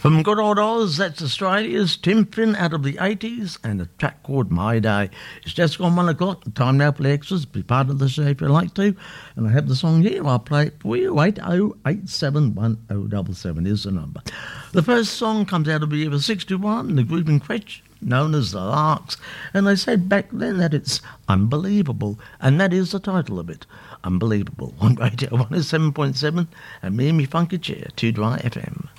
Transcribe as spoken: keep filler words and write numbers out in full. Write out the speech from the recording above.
From good old Oz, that's Australia's Tim Finn out of the eighties, and a track called My Day. It's just gone one o'clock. Time now for the extras. Be part of the show if you like to. And I have the song here. I'll play it for you. eight oh eight seven one oh seven seven is the number. The first song comes out of the year sixty-one, the group in Quetch, known as the Larks. And they said back then that it's unbelievable. And that is the title of it. Unbelievable. On Radio one oh seven point seven and me and me funky chair, two Dry F M.